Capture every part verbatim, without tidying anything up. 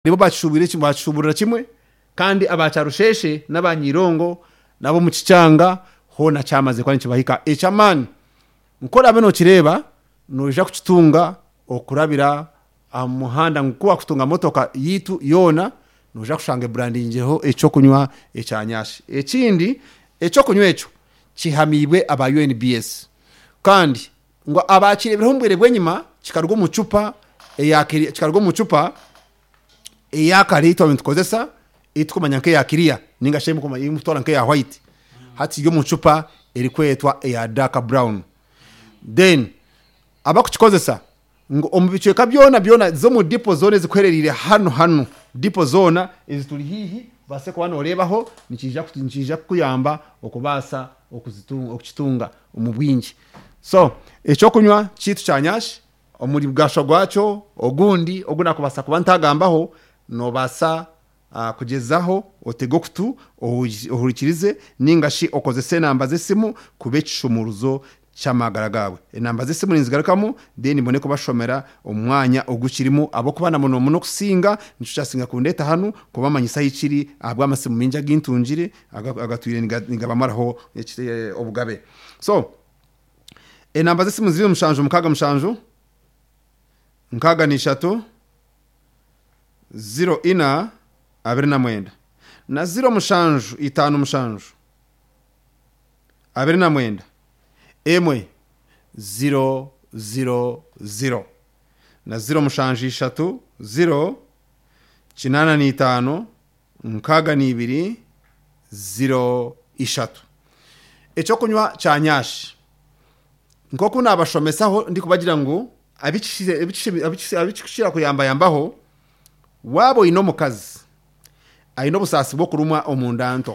nibo bacubire kimwe bacubura kimwe kandi abacarusheshe n'abanyirongo nabo mu kicanga ho na cyamaze kwa nkibahika echamani nkora beno kireba noja kukitunga okurabira amuhanda ngukuwa kutunga motoka yitu yona noja kushange branding ho eco kunywa ecyanyashi ekindi eco kunywa eco kihamibwe aba U N B S kandi ngo abakirebeho mbwere bwenyima kikarwo mu cupa eyakiri kikarwo mu cupa eyakari to bintukozesa itkumanya nke yakiria ninga shemu kuma imutora nke ya white hati yo mu cupa eri kwetwa ya dark brown then abakukikozesa ngo omubice kabyona byona zo mu dipo zone zikwererire hano hano dipo zona izituri hihi base ko hano orebaho nikija kutinjija kuyamba okubasa okuzitunga okukitunga umubwinji so eco kunywa kitu cyanyashi omuri bwasho gwacho ogundi oguna kubasa kubantagambaho no basa uh, kugezaho otego kutu ohurikirize ningashi okozese namba zesimu kubecishumuruzo chamagara gawe enamba zesimu ninzigarukamo then mbone ko bashomera umwanya ogukirimo abo kubana muno muno kusinga nico cyasinga kundeta hanu kubamanyisa yikiri abwa amasimu minja gintungire agatwire nigabamaraho obugabe so enamba zesimu ziri mushanjo mukaga mushanjo nkaga ni shato zero ina abiri na mwenda na zero mushanju itanu mushanju abiri na mwenda emwe zero zero zero na zero mushanju ishatu zero kinana ni itanu nkaga ni ibiri zero ishatu eco kunywa cyanyashi nkoko nabashomesaho ndi kubagira ngo abicishire abicishire abicishira kuyamba yambaho wabo ino mukazi ayino busasi bwo kurumwa omundanto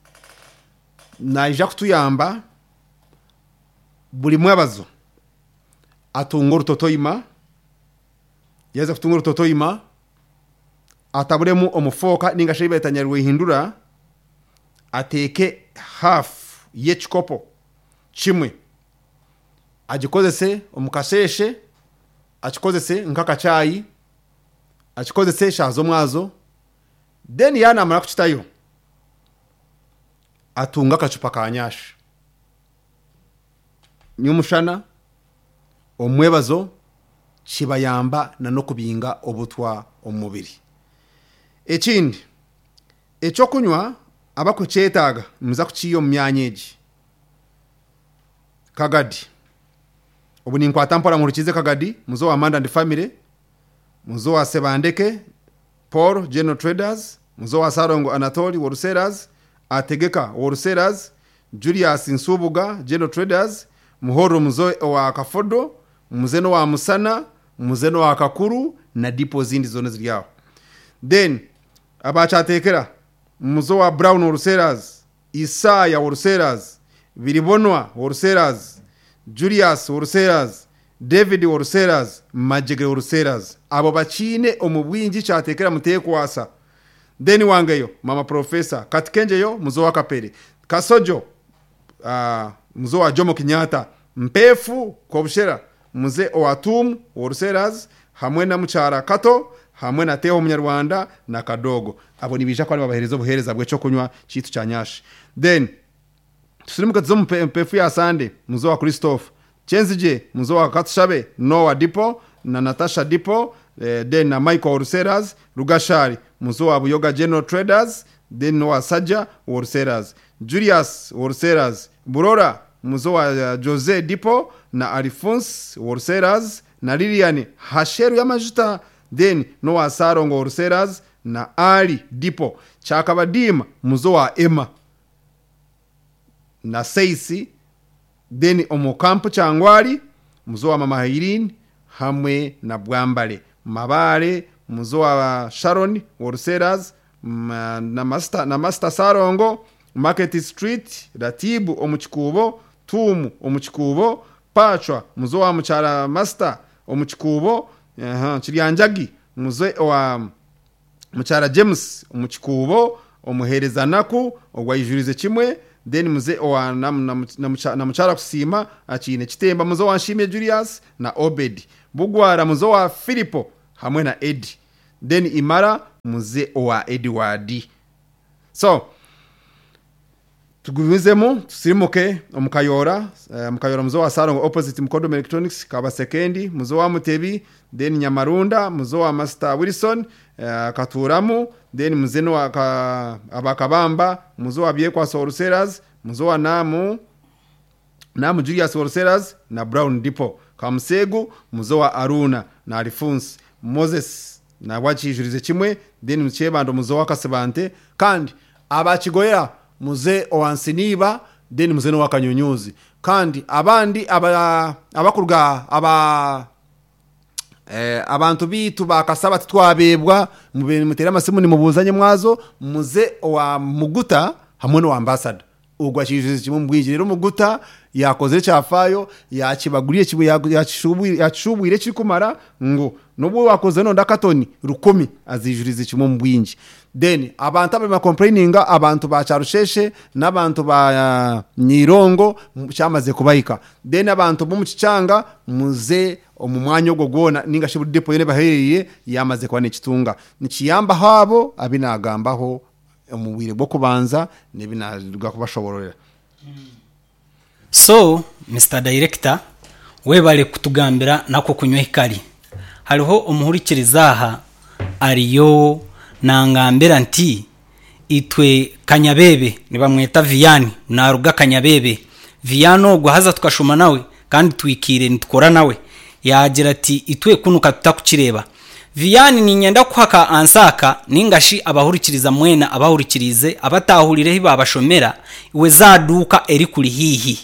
naija kutuyamba buli mwabazo atungura totoyima yaza kutungura totoyima ataburemu omufoka ninga shebe tanyarwe hindura ateke half yechikopo chimwe agikozese omukasheshe achikozese nkaka chai achikozese shazo mwazo then yana amara kuchitayo atunga kacupa kanyashi nyumushana omwebazo kibayamba na no kubinga obutwa omubiri ekindi eco kunywa abako cetaga muza kuciyo myanyeji kagadi ubu ni nkwata mpora nkurikize kagadi muzo wa Amanda and Family muzo wa Sebandeke Paul General Traders muzo wa Sarongo Anatoli Wholesalers Ategeka Wholesalers Julius Nsubuga General Traders Muhoro muzo wa Kafodo muzeno wa Musana muzeno wa Kakuru na dipo zindi zone ziliao then abachatekera muzo wa Brown Wholesalers Isaya Wholesalers Biribonwa Wholesalers Julius Wholesalers David Wholesalers Majege Wholesalers abo bachine omubwinji cyatekera mutekwasa then wangeyo mama professor Katkenjeyo muzo wa Kapere Kasojo uh, muzo wa Jomo Kenyatta Mpefu Kobushera muze owatum Wholesalers hamwe na muchara Kato hamwe na Teo Munyarwanda na Kadogo abo nibija kwa babaherezo buhereza bwe cyo kunywa kitu cyanyashi then tusirimuka zo mpefu ya Sande muzo wa Christophe Chenzije muzo wa Katshabe Noah Dipo na Natasha Dipo eh, then na Michael Wholesalers Rugashari muzo wa Buyoga General Traders then Noah Saja Wholesalers Julius Wholesalers Burora muzo wa uh, Jose Dipo na Alphonse Wholesalers na Lilian Hasheru ya majuta then Noah Sarongo Wholesalers na Ali Dipo Chakabadima muzo wa Emma na Seisi then omukampu cyangwari muzo wa Mama Irene hamwe na Bwambale Mabare muzo wa Sharon Wholesalers ma, na Master na Master Sarongo Market Street Ratibu omukikubo Tumu omukikubo Pachwa muzo wa Muchara Master omukikubo aha Chiryanjagi muzo wa Muchara James omukikubo omuhereza naku ogwayijurize kimwe then muze wa na, na, na, na muchara kusima achine kitemba muzo wa Nshimye Julius na Obed Bugwara muzo wa Filipo hamwe na Edi then imara muze owa Edward. So tugumizemo tusirimuke omukayora uh, mukayora muzo wa Sarongo opposite Mukodo Electronics kaba sekendi muzo wa Mutebi then Nyamarunda muzo wa Master Wilson uh, Katuramu then muzeno wa ka, abakabamba muzo wa Byekwa Soruseras muzo wa Namu Namu Julius Soruseras na Brown Depot Kamsegu muzo wa Aruna na Alphonse Moses na wachijurize kimwe then mukebando muzo wa Kasebante kandi abakigoya muze owansiniba then muze no wakanyonyuzi kandi abandi aba abakurga aba eh abantu bitu bakasaba twabebwa mubene mutera amasimu ni mubuzanye mwazo muze wa Muguta hamwe no ambassador ugwashije kimwe mbwije rero Muguta yakoze cyafayo yakibaguriye kibu yacishubwire yacishubwire kikumara ngo nubwo wakoze no ndakatoni rukumi azijurize kimwe mbwinje then abantu abama complaininga abantu ba Charusheshe n'abantu ba uh, Nyirongo cyamaze kubayika then abantu bo mu Kicanga muze omumwanyo gwo gona ninga shibu depo yene baheriye yamaze kwa nekitunga nikiyamba habo abinagambaho omubire bwo kubanza nebinalwa kubashoborera. So Mister Director webale kutugambira nako kunywa hikali hariho umuhurikirizaha ariyo nangambira nti itwe Kanyabebe nibamweta Vianney naruga Kanyabebe Viano gwahaza tukashuma nawe kandi twikire nitukora nawe yagira ati itwe kunuka tutakukireba Vianney ni nyenda kwaka ansaka ningashi abahurikiriza mwena abahurikirize abatahurire babashomera iwe zaduka eri kuri hihi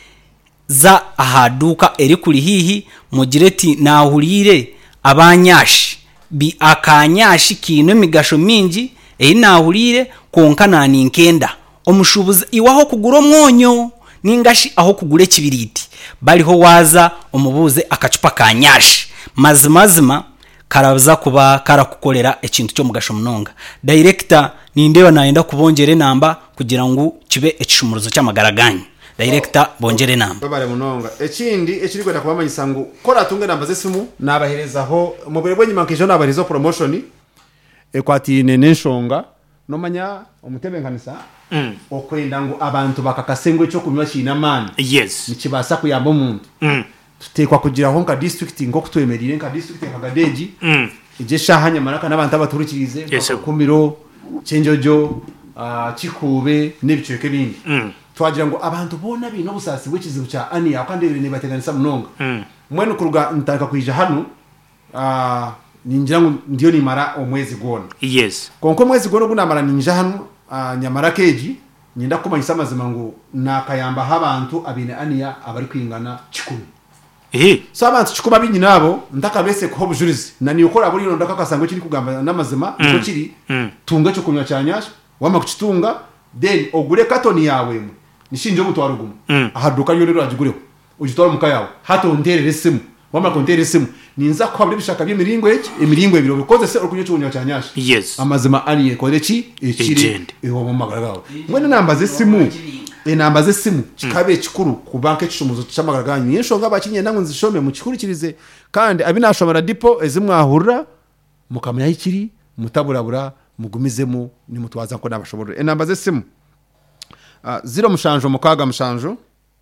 za ahaduka eri kuri hihi mugireti nahurire abanyashi bi akanyashi kino migasho mingi eyi nahurire konka nani nkenda omushubuza iwaho kugura mwonyo ningashi aho kugure kibiriti baliho waza umubuze akacupa kanyashi mazimazima karabuza kuba karakukolera ekintu cyo mugasho munonga. Director nindeba naenda kubongere namba kugira ngo kibe ekishumuruzo cy'amagaraganyi. Director bongere namba babare munonga ekindi ekiriko ndakubamanyisa ngo kora tunge namba zesimu nabaherezaho mubere nyuma nk'ijo nabaherezo promotion ekwati nene nshonga no manya omutebe nkanisa mm. okwenda ngo abantu bakakasengwe cyo kunywa kinamani yes nikibasa kuyamba umuntu mm. tutekwa kugira ho nka district ngo kutwemerire nka district nka Gadeji mm. ije shahanya maraka n'abantu abaturikirize yes, kumiro Chenjojo uh, Chikube n'ibiceke bindi mm. twagira ngo abantu bona bino busasi bw'ikizibu cya Ania kandi ne bateganisa munonga mm. mwene kuruga ntaka kwijja hano uh, ninjira ngo ndiyo ni mara omwezi gona yes konko mwezi gona gunamara ninja hano uh, nyamara keji nyenda kumanyisa mazima ngo nakayamba habantu abine Ania abari kwingana kikumi eh so abantu kikuma binyi nabo ndaka bese ko bujurize nani ukora buri no ndaka kasango kiri kugamba n'amazima mm. ko kiri mm. tunga cyo kunywa cyanyasha wama kukitunga then ogure katoni yawe nishinje mutwaro gumu mm. ahaduka yo rero agigureho ugitwara muka yawe hato nderere simu wama kontere simu ninza ko abiri bishaka by'imiringo yeki imiringo ibiro bikoze se okunyo cyunywa cyanyasha yes amazima ariye ko reki ekiri eho mu magaragaho mwene nambaze simu e nambaze simu kikabe kikuru ku banke cyumuzo cy'amagaraganyu yinshonga bakinye nangu nzishome mu kikurikirize kandi abinashomera dipo ezimwahurira mukamya ikiri mutaburabura mugumizemo ni mutwaza ko nabashobora e nambaze simu uh, zero mushanjo mukaga mushanjo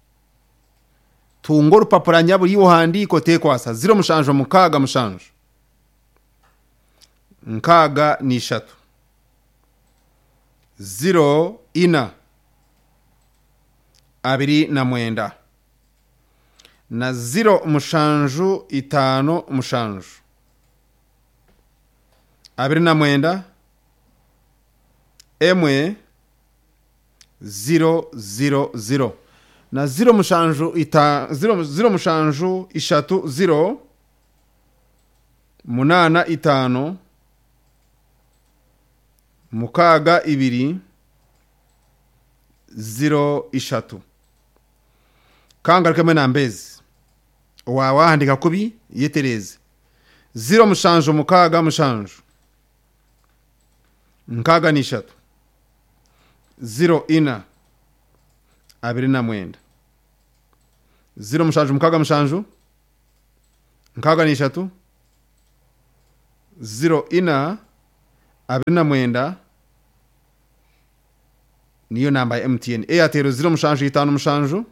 tungo rupapura nyaburi yohandi te kwasa zero mushanjo mukaga mushanjo nkaga ni shatu zero ina abiri na mwenda na zero mushanjo itano mushanjo abiri na mwenda emwe zero zero zero na zero mushanjo ita zero zero mushanjo ishatu zero munana itano mukaga ibiri zero ishatu kangaruke mena mbezi wa wahandika kubi yetereze zero mushanjo mukaga mushanjo nkaga ni ishatu zero ina abiri na mwenda zero mushanjo mukaga mushanjo nkaga ni ishatu zero ina abiri na mwenda niyo namba ya M T N. Airtel zero mushanju itanu mushanju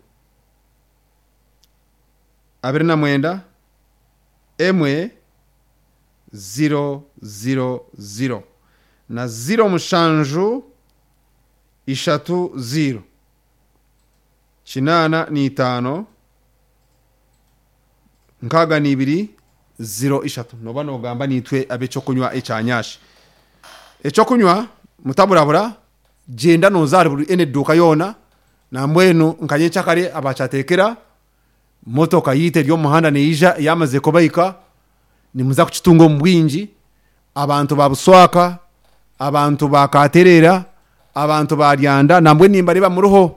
abiri na mwenda emwe zero zero zero na zero mushanju ishatu zero kinana ni itano nkaga ni ibiri zero ishatu. Noba nogamba nitwe abe cyo kunywa ecyanyashi ecyo kunywa mutaburabura genda nozari buri ene duka yona na mbwenu nkanye cyakare abacatekera motoka yite ryo muhanda neija yamaze kubayika ni muza kukitungo mbwinji abantu babuswaka abantu bakaterera abantu baryanda nambwe nimba riba muruho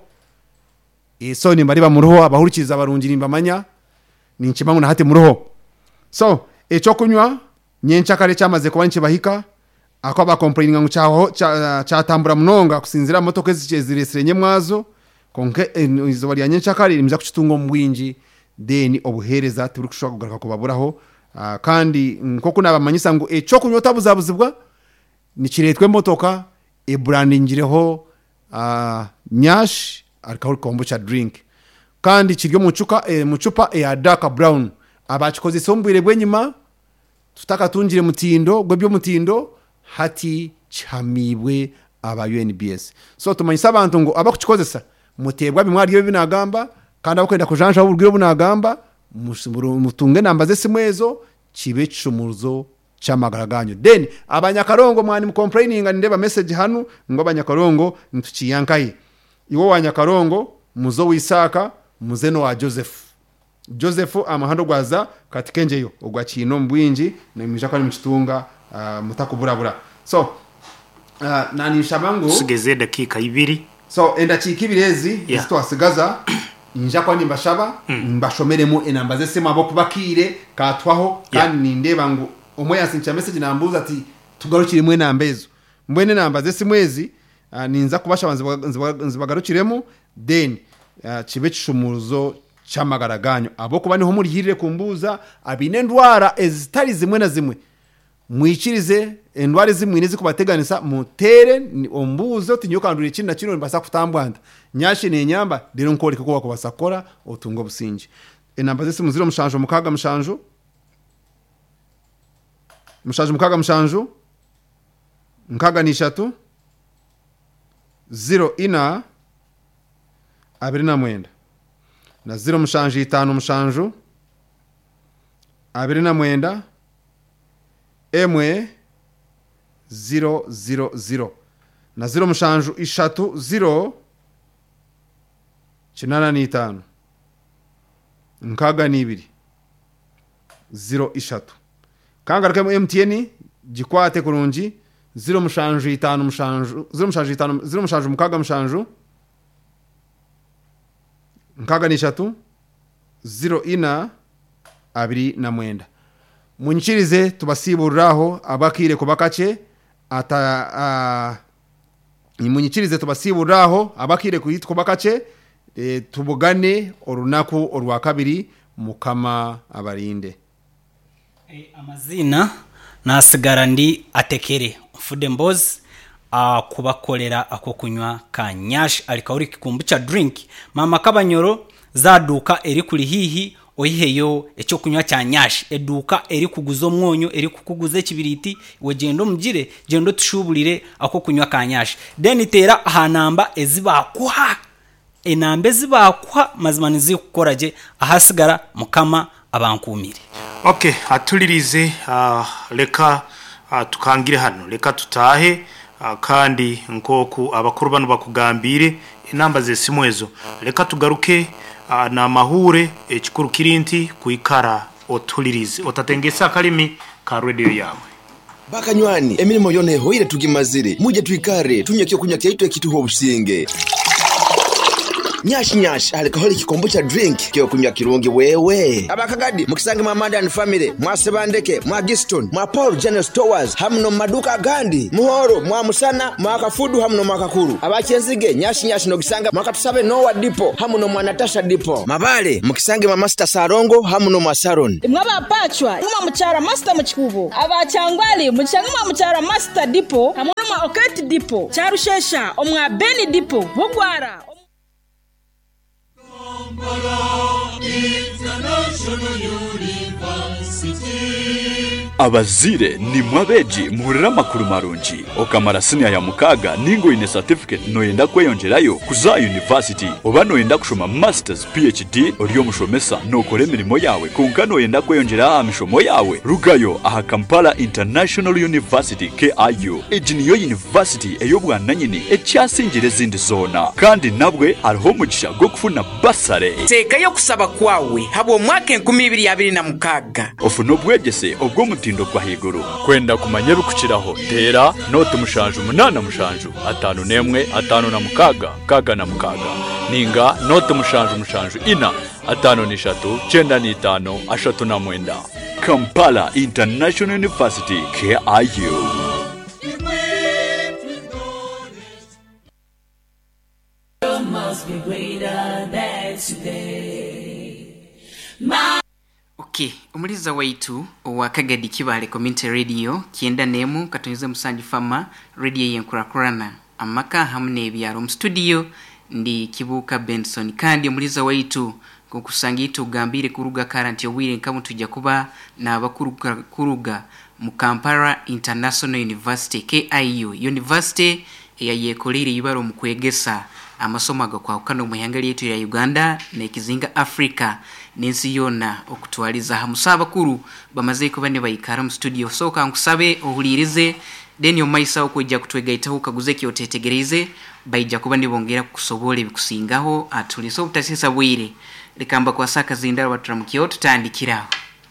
eso nimba riba muruho abahurikiza barungi nimba manya ni nkimangu na hati muruho. So ecyo kunywa nyencha kare cyamaze kuba nkibahika ako ba complaining ngo cyaho cyatambura munonga kusinzira motoka zireserenye mwazo konke izo bari nyencha kare nimza kukitungo mbwinji deni obuhereza turi kushaka kugaruka kubaburaho. Uh, kandi nkoko nabamanyisa ngo ecyo kunywa tabuzabuzibwa ni kiretwe motoka e brandingireho uh, nyash alcohol kombucha drink kandi kiryo mucuka e, mucupa e dark brown abachikoze sombwire gwenyima tutaka tunjire mutindo gwebyo mutindo hati chamibwe aba U N B S. So tumanyisa abantu ngo abakuchikozesa mutebwa bimwariyo binagamba kandi abakwenda kujanja urugiro bunagamba mutunge namba zesimwezo kibe cyumuzo cyamagaraganyo. Then abanyakarongo mwani mcomplaining ndeba message hanu ngo abanyakarongo ntukiyankaye iwo wanyakarongo muzo wisaka muzeno wa Joseph Joseph amahando gwaza katikenjeyo ogwa kino mbwinji nemisha kwa mchitunga uh, mutakuburabura. So uh, nani shabango sigeze dakika ibiri so enda chikibirezi yeah. Twasigaza inja kwa nimbashaba mm. mbashomeremo enamba zesema abo kubakire katwaho yeah. Kandi nindeba ngo omwe yasincha message nambuza ati tugarukire mwe nambezo mbwene namba zesimwezi uh, ninza kubasha nzibagarukiremo then uh, kibe kishumuzo cyamagaraganyo abo kuba niho muri hirire kumbuza abine ndwara ezitari zimwe na zimwe mwikirize endware zimwe nizi kubateganisa mutere ombuzo tinyokandure kintu na kino mbasa kutambwanda nyashi ne nyamba rero nkoreka ko bakubasakora otungo businji enamba zese muziro mushanjo mukaga mushanjo mushanjo mukaga mushanjo nkaga ni shatu zero ina abiri na mwenda na zero mushanjo itanu mushanjo abiri na mwenda emwe zero zero zero na zero mushanju ishatu zero kinana ni itanu nkaga ni ibiri zero ishatu kangaruke mu M T N gikwate kurungi zero mushanju itanu mushanju zero mushanju itanu zero mushanju mukaga mushanju nkaga ni ishatu zero ina abiri na mwenda munchirize tubasiburiraho abakire kubakache ata uh, munchirize tubasiburiraho abakire kuyitwa kubakache e, tubugane orunaku orwa kabiri mukama abarinde. E, amazina nasigara ndi atekere mfude mbozi a uh, kubakolera ako kunywa ka nyash alikauri kikumbucha drink mama kabanyoro zaduka eri kuri hihi oyiheyo ecyo kunywa cya nyash eduka eri kuguzo mwonyo eri kukuguze kibiriti wegendo mugire gendo tushuburire ako kunywa ka nyash then tera hanamba ezibakwa enambe zibakwa mazimani zikukoraje ahasigara mukama abankumire. Okay, atulirize uh, leka uh, tukangire hano leka tutahe uh, kandi nkoku abakuru bano bakugambire inamba zesimwezo leka tugaruke uh, na mahure ekikuru kirinti kuikara otulirize otatengesa kalimi ka radio yawe bakanywani emirimo yone hoire tugimazire muje twikare tunyekyo kunya kyaitwe kituho businge nyashi nyashi alcoholic kombucha drink kyo kunywa kirungi wewe abakagadi mukisange mwa Modern Family mwa Sebandeke mwa Giston mwa Paul General Stores hamno maduka gandi muhoro mwa Musana mwa Kafudu hamno mwa Kakuru abachenzige nyashi nyashi no kisanga mwa Katusabe Noah Dipo hamno mwa Natasha Dipo mabale mukisange mwa Master Sarongo hamno mwa Saron mwaba pachwa mwa mchara Master Mchikubo abachangwali mchanga mwa mchara Master Dipo hamno mwa Oketi Dipo charushesha omwa Beni Dipo bugwara abazire ni mwabeji muhurira makuru marungi okamara senior ya mukaga ningo ine certificate noyenda kweyongerayo kuza university oba noyenda kushoma masters phd oriyo mushomesa nokore mirimo yawe kunka noyenda kweyongera amishomo yawe rugayo aha Kampala International University K I U ejiniyo university eyobwana nyini ekyasingire zindi zona kandi nabwe hariho mugisha go kufuna basare teka yo kusaba kwawe habo mwaka nkumi ibiri abiri na mukaga ofuno bwegese obwo mutindo kwa higuru kwenda kumanya bikukiraho tera note mushanju munana mushanju atanu nemwe atanu na mukaga kaga na mukaga ninga note mushanju mushanju ina atanu ni shatu chenda ni tano ashatu na mwenda Kampala International University K I U must be greater than today. Okay, umuriza waitu wa Kagadi Kibale Community Radio kienda nemu katonyeza musanji fama radio yenkurakurana amaka hamne byaro mu studio ndi Kibuka Benson kandi umuriza waitu kukusangitu gambire kuruga karanti wire nkamu tujja kuba na bakuruga kuruga mu Kampala International University K I U University ya yekolire yibaro mu kwegesa amasomo agakwa kano muyangali yetu ya Uganda na ikizinga Africa nensi yona okutwaliza hamusaba kuru bamaze ko bane bayikara mu studio soka nkusabe ohulirize deni omaisa okujja kutwegaita ukaguze ki otetegereze bayija kuba nibongera kusobole bikusingaho atuliso butasisa bwire likamba kwa saka zindaro batramukyo tutandikiraho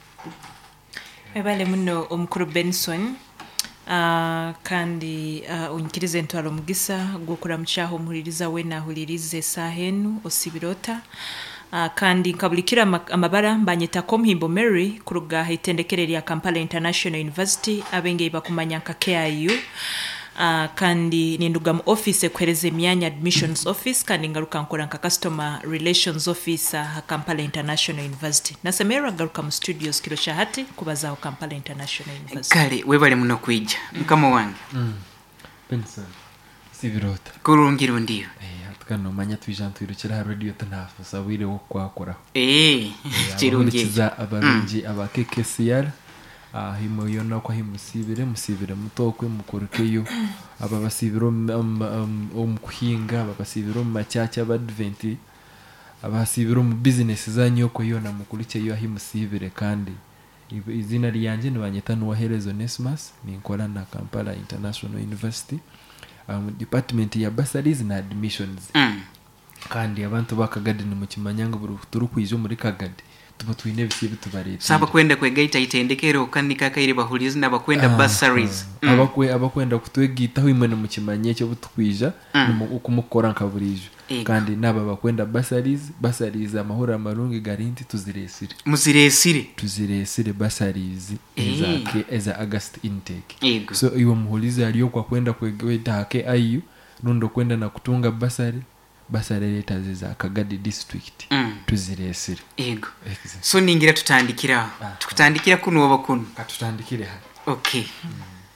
ebale muno omukuru Benson Uh, kandi uh, unyikirize ntwaro mugisa gukura mchaho muhuririza we na hulirize sahenu osibirota uh, kandi nkabulikira amabara mbanyeta komhimbo Mary kuruga hitendekere ya Kampala International University abenge bakumanya nka K I U uh, kandi ninduga mu office kwereze myanya admissions office kandi ngaruka nkora nka customer relations officer ha Kampala International University nasemera ngaruka mu studios kilo shahati kubaza Kampala International University kale webale muno kwija mukama wange mm. Benson sibirota kurungiro ndiyo eh atukano manya twijana twirukira radio tanafu sabwire wo kwakora eh kirungi za abarungi mm. aba K K C R ah himo yona kwa himusibire musibire mutokwe mukorekeyo aba basibiro omkuhinga aba basibiro machacha aba advent aba basibiro mu business zanyo ko yona mukurike yo himusibire kandi izina ryanje nibanyeta no Waherezo Nesmas ninkora na Kampala International University um, department ya bursaries na admissions mm. kandi abantu bakagadi mu kimanyanga buru turu kwijo muri Kagadi tuba twine bisibe tubarete saba kwenda kwegaita itendekero kanika kaire bahuliza nabakwenda uh, bursaries uh, mm. abakwe abakwenda kutwegitaho imene mu kimanye cyo butukwija mm. ukumukora nkaburijo kandi naba bakwenda bursaries bursaries amahura amarungi garanti tuziresire muziresire tuziresire bursaries eza ke eza August intake Ego. So iwo muhuliza aliyo kwa kwenda kwegeta K I U nundo kwenda na kutunga bursary bursary leta za Kagadi district mm. tuziresire ego exactly. So ningira tutandikira ah, tukutandikira kuno wabakuno katutandikire ha okay mm.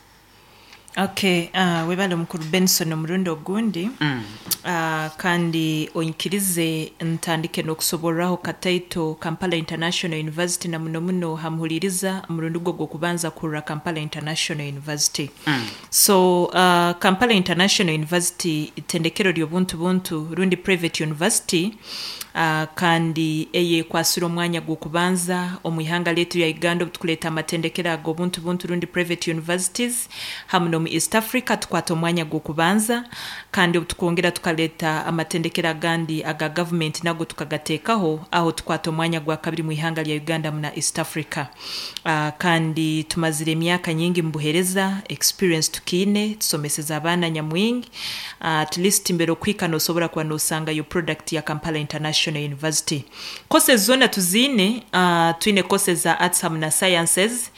Okay, uh, webale mukuru Benson omurundo gundi mm. uh, kandi oyinkirize ntandike nokusoboraho kataito Kampala International University na muno muno hamuhuliriza murundo gwo kubanza kurura Kampala International University mm. So uh, Kampala International University itendekero lyo buntu buntu rundi private university uh, kandi eye kwasura omwanya gwokubanza omwihanga letu ya Uganda tukuleta amatendekera ago buntu buntu rundi private universities hamwe mu East Africa tukwata omwanya gwokubanza kandi tukongera tukaleta amatendekera gandi aga government nago tukagatekaho aho tukwata omwanya gwa kabiri mu ihanga lya Uganda muna East Africa. Uh, kandi tumazire emyaka nyingi mbuhereza experience tukine tusomeseza abana nyamwingi uh, at least mbero kwika no sobora kwa no sanga yo product ya Kampala International University. Courses zona tuzine uh, tuine courses za arts hamna sciences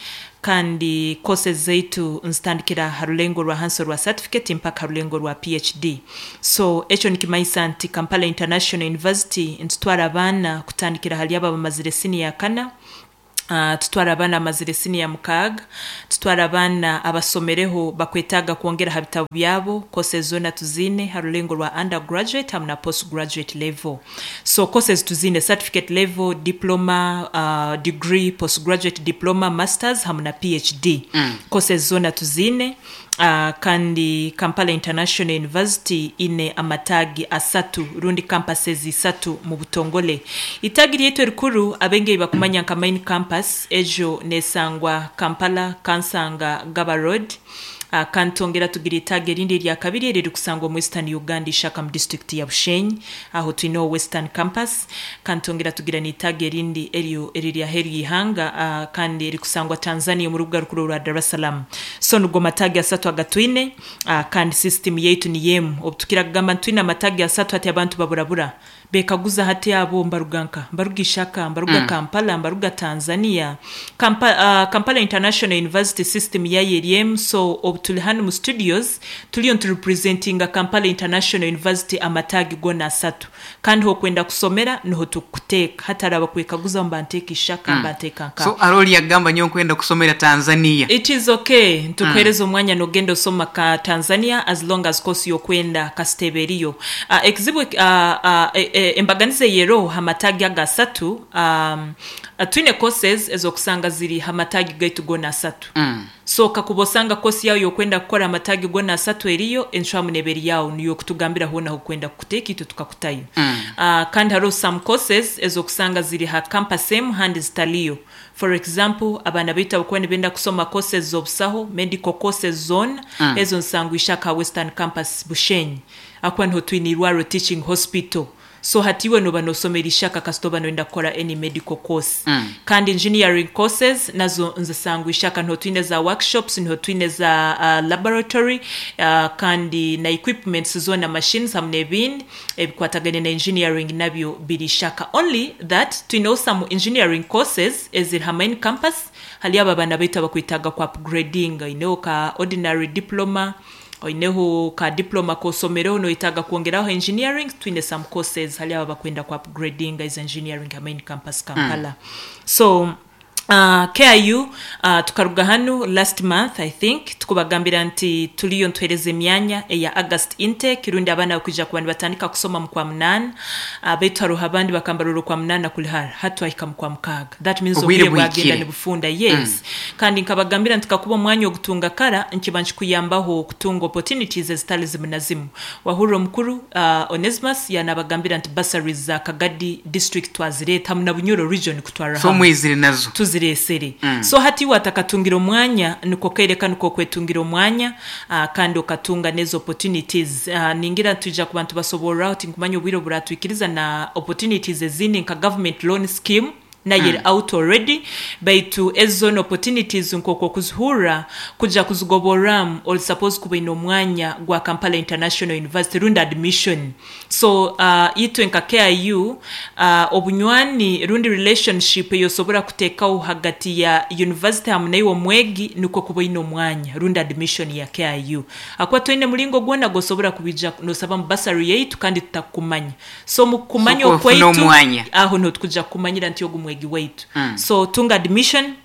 kandi courses zaitu nstandikira harulengo rwa hanso rwa certificate mpaka harulengo rwa P H D. So echo nikimaisa anti Kampala International University ntutwara abana kutandikira hali aba bamazire sini ya kana. Uh, tutwara abana amazire sini ya mukaga, tutwara abana abasomereho bakwetaga kuongera habitabu byabo. Courses zona tuzine harulengo rwa undergraduate hamna postgraduate level. So courses tuzine certificate level, diploma, uh, degree, postgraduate diploma, masters hamna P H D. Mm. Courses zona tuzine Uh, kandi Kampala International University ine amatagi asatu rundi campuses isatu mu Butongole. Itagi ryeto rikuru abenge bakumanya nka main campus ejo nesangwa Kampala Kansanga Gaba Road. Uh, kantongera tugira itage rindi rya kabiri riri kusangwa mu Western Uganda Shakam district ya Bushenyi aho tuino Western campus. Kantongera tugira ni itage rindi eriyo eriri ya heri hanga uh, kandi riri kusangwa Tanzania mu rubuga rukuru rwa Dar es Salaam. So nugo matagi asatu agatwine uh, kandi system yetu ni yemu obutukira gamba twina matagi asatu ati abantu baburabura bekaguza hati abo mbaruganka mbaruga Ishaka mbaruga mm. Kampala mbaruga Tanzania Kampala, uh, Kampala International University system ya yeriem. So obutuli hano mu studios tuli on representing Kampala International University amatagi gona asatu kandi ho kwenda kusomera niho tukuteka hatara bakwekaguza mbanteka Ishaka mm. mbanteka nka. So aroli ya gamba nyo kwenda kusomera Tanzania. It is okay tukwereza mm. omwanya no gendo soma ka Tanzania as long as course yo kwenda kasteberiyo uh, exhibit uh, uh, e, e, embaganize yero hamatagi aga asatu um, twine courses ezo kusanga ziri hamatagi gaitu gona asatu mm. So kakubosanga kosi yao yokwenda kukora amatagi gona asatu eriyo enshamu neberi yao niyo kutugambira hona hukwenda kuteki itu tukakutayo mm. uh, kandi haro some courses ezo kusanga ziri ha campus em handi zitaliyo. For example abana bita bakwene benda kusoma courses zobsaho medical courses zone mm. ezo nsangu Ishaka Western Campus Bushenyi akwa nho twini Rwaro Teaching Hospital. So hatiwe no banosomera Ishaka kastoba no enda kora any medical course mm. kandi engineering courses nazo nzasangu Ishaka no twine za workshops no twine za uh, laboratory uh, kandi na equipments zona machines hamne bin ebikwatagane na engineering nabyo biri Ishaka. Only that to know some engineering courses is it main campus hali aba bana bita bakwitaga kwa upgrading ino ka ordinary diploma oineho ka diploma ko somero no itaga kuongeraho engineering twine some courses hali aba bakwenda kwa upgrading is engineering ka main campus Kampala. Mm. So Uh, K I U uh, tukaruga hano last month I think tukubagambira nti tuliyo ntwereze myanya ya August intake rundi abana bakujja kubandi batandika kusoma mkwa mnana uh, betaro habandi bakambaruro kwa mnana kulihara hatu ahika mkwa mkaga that means obire bwagenda ni bufunda yes mm. kandi nkabagambira ntikakuba mwanya wo gutunga kara nkibanchi kuyambaho kutunga opportunities ezitali zimunazimu wahuro mkuru uh, Onesmus yanabagambira nti bursaries za Kagadi district twazireta muna Bunyoro region kutwara so mwizire nazo Reseri. Mm. So hati watakatungira omwanya nuko kereka nuko kwetungira omwanya uh, kandi okatunga nezo opportunities uh, ningira tuja ku bantu basobora uti nkumanya obwiro buratwikiriza na opportunities ezindi nka government loan scheme na mm. yet out already by to ezone opportunities nkoko kuzuhura kuja kuzugoboram or suppose kuba ino mwanya gwa Kampala International University runda admission. So uh, itu nka K I U uh, obunywani rundi relationship yosobora kuteka hagati ya university hamwe nayo mwegi nuko kuba ino mwanya runda admission ya K I U akwa toine mulingo gwona gosobora kubija no sabamu basari yetu kandi tutakumanya so mukumanya so, okwetu aho no tukuja kumanyira nti yogu mwegi wetu mm. So tunga admission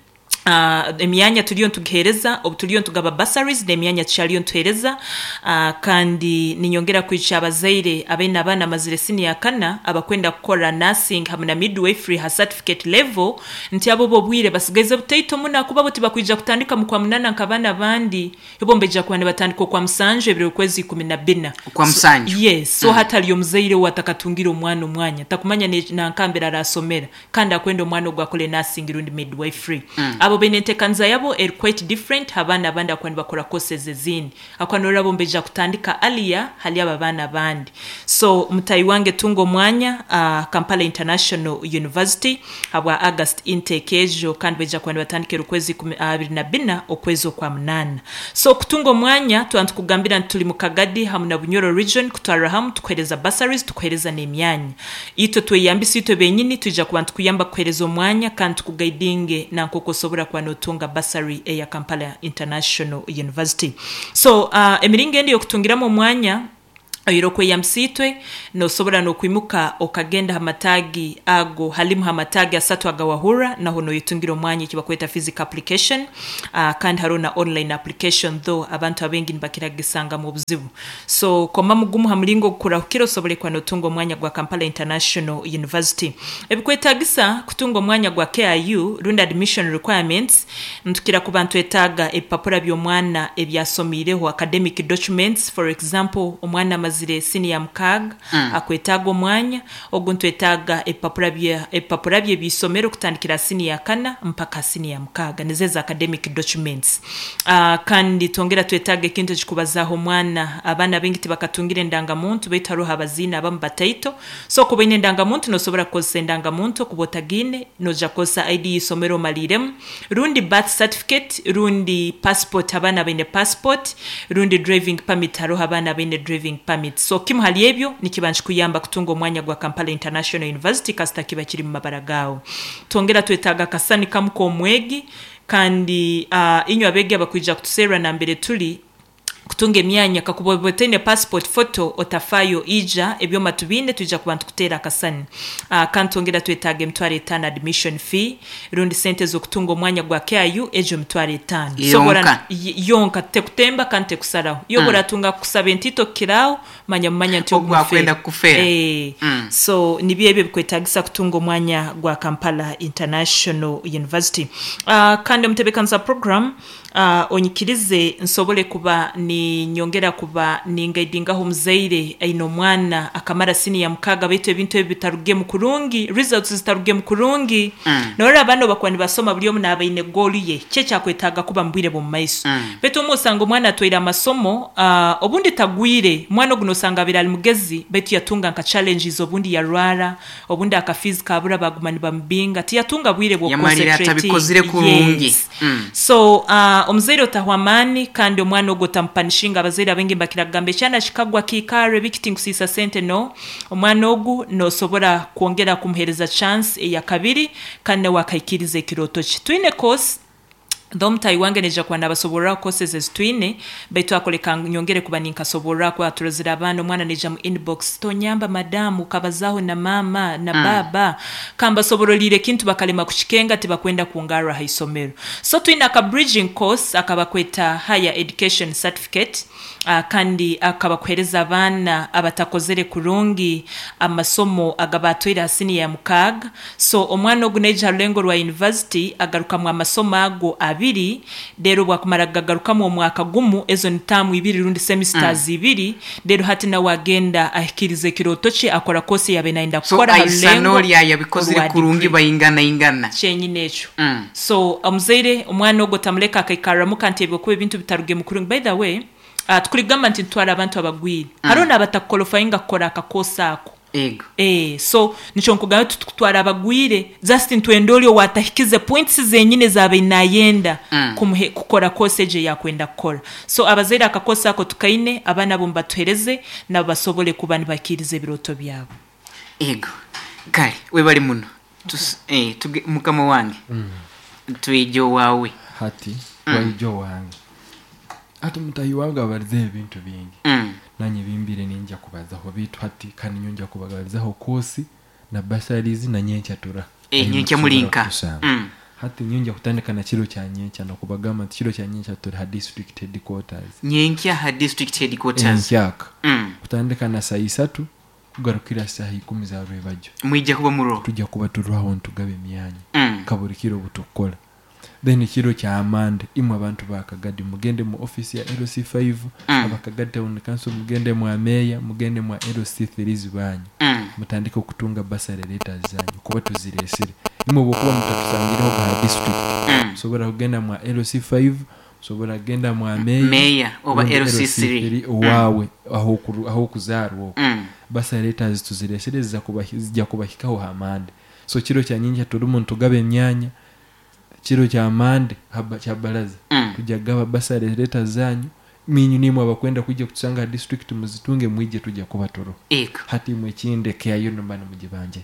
Uh, emyanya tuliyo ntugereza obu tuliyo ntugaba bursaries n'emyanya tushaliyo ntuhereza uh, kandi ninyongera kwica abazaire abaina abana mazire senior kana abakwenda kukora nursing hamwe na midwifery ha certificate level nti abo bobwire basigeze butaito muna kuba boti bakwija kutandika mu kwa munana nkabana bandi ibo mbeja kwa ne batandika kwa msanje biro kwezi kumi na bina kwa msanje so, yes so mm. hata liyo mzaire watakatungira omwana omwanya takumanya ne nankambera rasomera kandi akwenda omwana ogwakole nursing rundi midwifery mm. abo benente kanza yabo are quite different habana bandi akwenda bakora courses ezini akwanora bombeja kutandika alia hali abana bandi so mutayi wange tungo mwanya uh, Kampala International University habwa August intake ejo kandi beja kwenda batandike rukwezi abiri na bina okwezo kwa mnana so kutungo mwanya tuantu kugambira ntuli mu Kagadi hamwe na Bunyoro region kutwara ham tukwereza bursaries tukwereza n'emyanya ito tweyambisi ito benyini tuja kubantu kuyamba kwereza omwanya kandi kugaidinge na nkokosobora kwa notunga bursary ya Kampala International University so uh, emiringe ndi yokutungira mu mwanya ayirokwe yamsitwe no sobora no kwimuka okagenda hamatagi ago halimu hamatagi asatu agawahura na hono yitungiro mwanya kibakweta physical application uh, kandi harona online application though abantu abengi nibakira gisanga mu buzibu so koma mugumu hamlingo kura kiro sobole kwa notungo mwanya gwa Kampala International University ebikweta gisa kutungo mwanya gwa K I U runda admission requirements ntukira ku bantu etaga epapura byo mwana ebyasomireho academic documents for example omwana mazire senior mkaga mm. akwetaga omwanya oguntu etaga epapura bya epapura bye bisomero kutandikira senior kana mpaka senior mkaga nezeza academic documents uh, kandi tongera twetaga kintu kikubazaho mwana abana bengi tibakatungire ndangamuntu betaro habazina abambataito so kubine ndangamuntu no sobora kosa ndangamuntu kubotagine no jakosa I D somero malirem rundi birth certificate rundi passport abana bene passport rundi driving permit haro abana bene driving permit so kimu hali ebyo nikibanshi kuyamba kutunga omwanya gwa Kampala International University kasita kiba kiri mu mabaragao tongera twetaga kasani kamuko omwegi kandi uh, inyo abege abakwija kutusera na mbere tuli kutunga emyanya kakubobotene passport photo otafayo ija ebyo matubinde tuja kubantu kutera kasani uh, kantongera twetage mtware tano admission fee rundi sente zo kutunga omwanya gwa K I U ejo mtware tano yonka yonka tekutemba kante kusaraho yobora mm. tunga kusaba entito kirao manya manya nti ogwakwenda kufera eh mm. so nibyebe bikwetagisa kutunga omwanya gwa Kampala International University uh, kandi mtebekanza program uh, onyikirize nsobole kuba ni nyongera kuba ningaidingaho mzaire aino mwana akamara sini ya mkaga beto ebintu ebitaruge mu kurungi results zitaruge mu kurungi mm. nora abano bakwani basoma buli omu nabaine goal ye checha kwetaga kuba mbwire bo maiso mm. beto musango mwana toira masomo uh, obundi tagwire mwana guno sanga birali mugezi beto yatunga nka challenges obundi ya rwara obundi aka physical abura bagumani bambinga ti yatunga bwire bo concentrate tabikozire kurungi yes. mm. so uh, omzaire otahwamani kandi omwana ogota mpanishinga abazaire abengi bakiragambe cyana kikagwa kikare bikitingusisa sente no omwana ogu no sobora kuongera kumhereza chance ya kabiri kandi wakaikirize kiroto kitwine course Dom Taiwange neja kwa nabasobora courses ezitwine baitu akoleka nyongere kubaninka sobora kwa turozira abana mwana neja mu inbox to nyamba madamu kabazaho na mama na mm. baba kamba soborolire kintu bakalema kuchikenga tibakwenda kungara haisomero so twina ka bridging course akabakweta higher education certificate uh, kandi akabakwereza abana abatakozere kurungi amasomo agabatwira sini ya mukaga so omwana oguneja lengo rwa university agaruka mu amasomo ago abiri dero bwakumara gagaruka mu mwaka gumu ezo ntamu ibiri rundi semesters mm. ibiri dero hati na wagenda ahikirize kiroto cye akora kose yabe nainda gukora so aisanoli yabikozire kurungi bayingana ingana cyenyi necho mm. so umzaire umwana ogotamuleka akikaramu kantebe ko ibintu bitaruge mu kurungi by the way uh, tukurigamba nti twara abantu abagwiri mm. harona batakolofayinga kora akakosako ego eh so nicho nkugana tutwara abagwire just ntwendolyo watahikize points zenyine zabe nayenda mm. kumhe kukora course ya kwenda kukora so abazaira akakosa ako tukaine abana bomba tuhereze na basobole kubani bakirize biroto byabo ego kali we bali muno tus eh tuge mukama wange mm. tuijo wawe hati mm. waijo wange ati mutayi wange abarize ibintu bingi mm. nanyi bimbire ninja kubazaho bitu hati kandi nyonja kubagarizaho kosi na basarizi na nyencha tura eh nyencha mulinka mm. hati nyonja kutandika na kiro kya nyencha nokubagamba nti kiro kya nyencha tuli ha district headquarters nyenkya ha district headquarters enkyaka mm. kutandika na saa isatu kugarukira saa ikumi za rwebajjo mwijja kuba muro tujja kuba tulwaho ntugabe emyanya mm. kaburi kiro butukola then kiro kya amande imwe abantu bakagadi mugende mu office ya L C five mm. abakagadi town council mugende mu ameya mugende mu L C three zibanyu mm. mutandika okutunga basari letters zanyu kuba tuziresire imwe bokuba mutatusangiraho ga district mm. sobora kugenda mu L C five sobora kugenda mu ameya meya oba L C three wawe mm. aho ku aho kuzarwo mm. basari letters tuziresire za kubahizija kubahikaho amande so kiro kya nyinja tuli muntu gabe emyanya kiro kya amande haba kya balaza mm. tujagaba basari letters zanyu minyu nimwe abakwenda kujja kutusanga district muzitunge mwije tujja kubatoro eka hati mwe kinde kya yo nombana mujibanje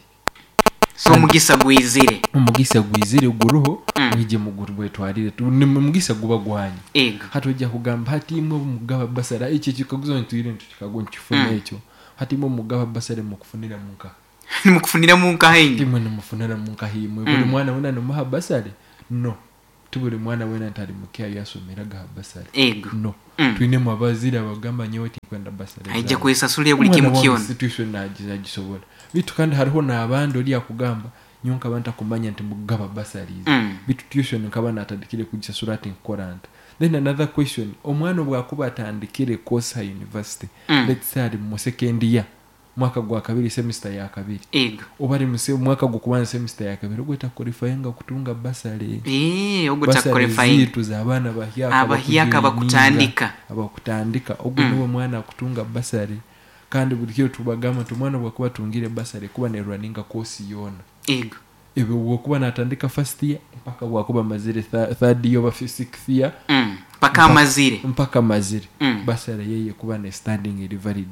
so mugisa gwizire umugisa gwizire guruho mm. mwije muguru bwetwarire mugisa guba gwanyu eka hati ujja kugamba hati imwe mugaba basara iki kikaguzo ntwire ntukikago nkifune mm. ekyo hati imwe mugaba basare mukufunira munka mukufunira munka hingi imwe mufunira munka himwe buli mm. mwana wena no muha basare no tubuli mwana wena ntali mukia yasomeraga basari ego no mm. twine mabazira abagamba nyoti kwenda basari aije kwesasulia buli kimu kiona institution nagiza gisobola bitu kandi hariho nabandi oli akugamba nyonka abantu kumanya nti mugaba basari mm. bitu tuition kabana atadikire kujisasura ati nkoranta then another question omwana bwa kuba atandikire course ha university mm. let's say mu second year mwaka gwa kabiri semester ya kabiri ego obari muse mwaka gwa kubanza semester ya kabiri ogweta qualifyinga kutunga basale eh ogweta qualifying tuza abana bahiyaka abahiyaka bakutandika abakutandika ogwo mm. mwana kutunga basale kandi bulikiro tubagama tumwana bwa kuba tungire basale kuba ne runninga course yona ego ebe bwo kuba natandika first year mpaka bwa kuba mazire th- third year ba sixth year mm. mpaka mazire mpaka mazire mm. basale yeye kuba ne standing invalid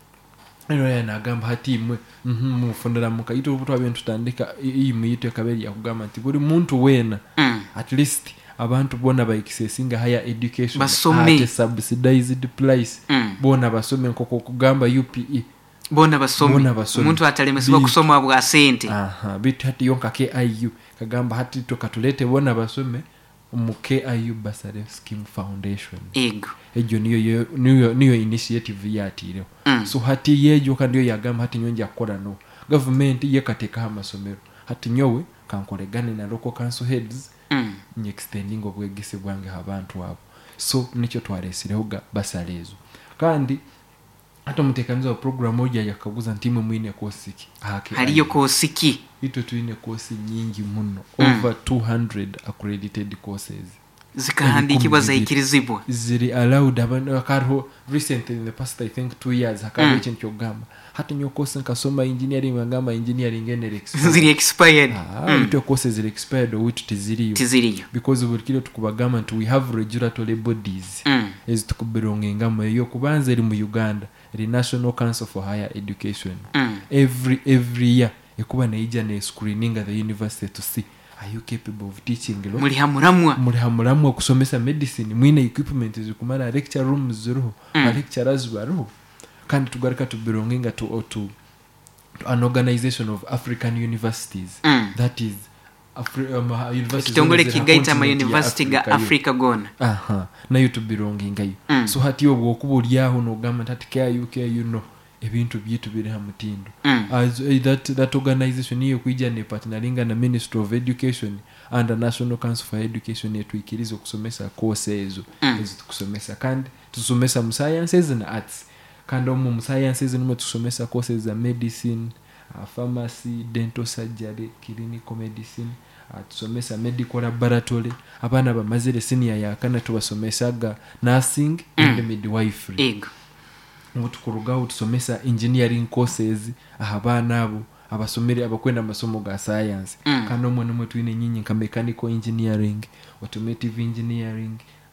eno ya nagamba hati imwe mhm mufundira muka ito buto abantu tandika iyi muyite kaberi yakugamba nti buri muntu wena mm. at least abantu bona ba accessinga higher education basome at subsidized price mm. bona basome nkoko kugamba U P E bona basome umuntu atalemeswa kusoma bwa sente aha bit hati yonka K I U kagamba hati to katulete bona basome mu K I U Basare Scheme Foundation ego ejo niyo niyo niyo initiative yatire mm. so hati yejo kandi yo yagamba hati nyonja akora no government yekateka amasomero hati nyowe kankoregane na local council heads mm. ni extending obwegese bwange abantu abo so nicho twaresireho basalezo kandi hata mutekaniza program moja yakaguza ntimwe mwine kosiki haliyo kosiki ito tuine kosi nyingi muno mm. over two hundred accredited courses zikahandikibwa zaikirizibwa ziri allowed abantu akarho recently in the past I think two years akarho mm. chencho gamba hata nyo course nkasoma engineering ngamba engineering ene expired ziri expired ah mm. ito courses ziri expired which tiziriyo tiziriyo because we kilo tukubagama nti we have regulatory bodies mm. is tukubironge ngamba yo kubanza eri mu Uganda the National Council for Higher Education mm. every every year ekuba naija ne screening at the university to see are you capable of teaching lo muri hamuramwa muri hamuramwa kusomesa medicine mwine equipment zikumara lecture rooms zero mm. lecturers baro kandi tugarika tubironginga to to to an organization of African universities mm. that is Afri- um, universities kitongole kigaita ma university ga Africa gona aha na you tubironginga yo mm. so hati obwo kubulyaho no gama tatike U K you know ebintu byitu biri ha mutindo mm. as uh, that that organization hiyo kuija ne partneringa na Ministry of Education and the National Council for Education yetu ikirizo kusomesa courses mm. ezo kusomesa kandi tusomesa mu sciences and arts kandi mu sciences nimwe tusomesa courses za medicine uh, pharmacy dental surgery clinical medicine uh, tusomesa medical laboratory abana bamazire senior yakana tubasomesaga nursing mm. and midwifery ego mutukurugaho tusomesa engineering courses ahabana abo abasomere abakwenda masomo ga science mm. kandi omwe nomwe twine nyinyi nka mechanical engineering automotive engineering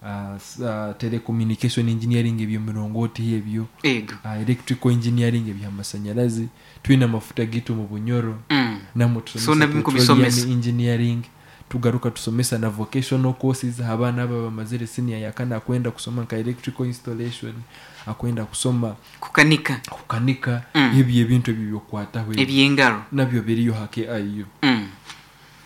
uh, uh, telecommunication engineering ebyo mirongoti ebyo ego uh, electrical engineering ebyo amasanyalazi twine mafuta gitu mu bunyoro mm. namwe tusomesa so engineering tugaruka tusomesa na vocational courses abana aba bamazire senior yakana kwenda kusoma nka electrical installation akwenda kusoma kukanika kukanika mm. ebyo ebintu ebyo kwataho ebyengaro nabyo biriyo hake ayo mm.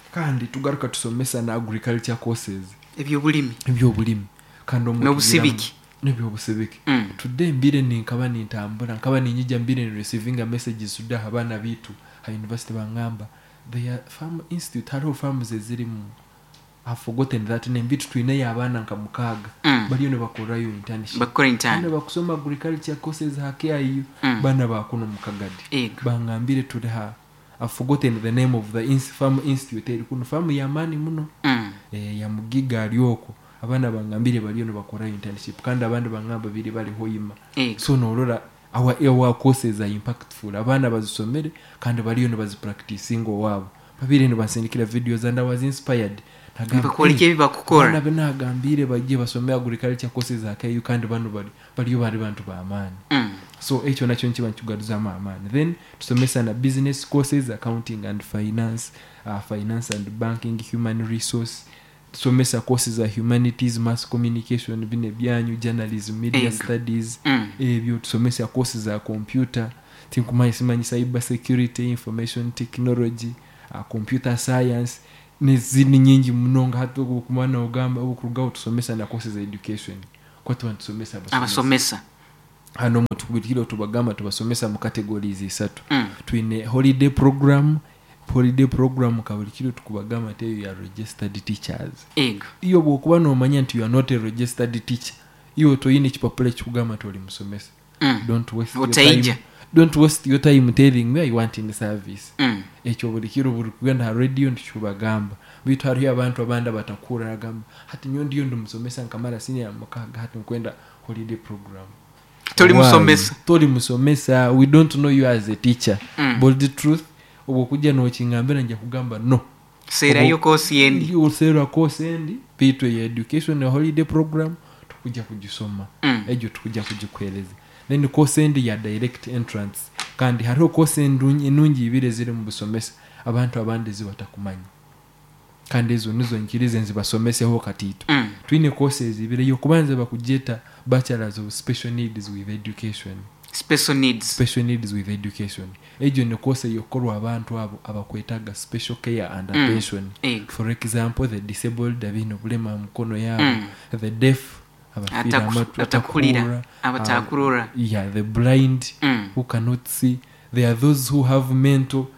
kandi tugaruka tusomesa na agriculture courses ebyobulimi ebyobulimi kandi n'obusibiki n'ebyobusibiki mm. Today mbire ninkaba nintambula nkaba ninyija mbire receiving a messages today abana bitu ha university bangamba they are farm institute haro farms ezirimu I've forgotten that name bitu twine yabana nkamukaga mm. baliyo ne bakorayo internship bakora intern bana bakusoma agriculture courses hake ayo mm. bana bakuno mukagadi bangambire today ha I've forgotten the name of the ins- farm institute kuno farm yamani muno mm. eh ya mugiga alioko abana bangambire baliyo no bakora internship kandi abandi bangamba biri bali hoyima so nolora our our courses are impactful abana bazisomere kandi baliyo no bazipracticing wabo babiri no basindikira videos and I was inspired nagakwalike biba kukora abana benagambire bagiye basomera agriculture courses akayo kandi bano bali baliyo bali bantu ba amani mm. So echo nacho nchi banchugaduza amani then tusomesa na business courses accounting and finance uh, finance and banking human resource tusomesa courses za humanities mass communication bine byanyu journalism media Ego. Studies mm. ebyo tusomesa courses za computer tinkumanya simanyi cyber security information technology uh, computer science nezini nyingi mnonga hatu kumana ugamba ukuruga tusomesa na courses za education kwa tu tusomesa abasomesa hano mutukubikiro tubagamba tubasomesa mu categories isatu mm. twine holiday program holiday program kabulikiro tukubagamba te ya registered teachers ego iyo bokuba no manya nti you are not a registered teacher iyo to yini chipapule chikugamba toli musomesa mm. don't waste your time don't waste your time telling me I want in the service mm. echo bulikiro burikuganda radio ndikubagamba bitu hari abantu abanda batakura agamba hati nyo ndiyo ndo musomesa nkamara senior makaga hati kwenda holiday program toli musomesa toli musomesa we don't know you as a teacher mm. but the truth obukuja no chingambira nje kugamba no sera yo course yendi yo sera course yendi bitu ya education na holiday program tukuja kujisoma mm. ejo tukuja kujikweleza then course yendi ya direct entrance kandi hariho course endunyi nungi ibire zire mu busomesa abantu abandi zibatakumanya kandi ezo nizo nkirize nzibasomese ho katito mm. twine courses ibire yo kubanza bakujeta bachelors of special needs with education special needs special needs with education ejo ne course yokorwa abantu abo abakwetaga special care and mm. attention Ego. For example the disabled abino bulema mkono yabo mm. the deaf abafira atakulira abatakurura uh, yeah the blind mm. who cannot see there are those who have mental